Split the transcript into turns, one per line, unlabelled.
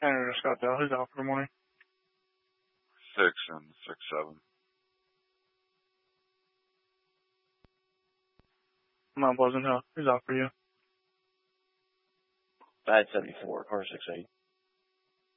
Senator Scottsdale, who's out for the morning?
6 and 6-7.
Mount Pleasant Hill, who's out for you?
574, car 68.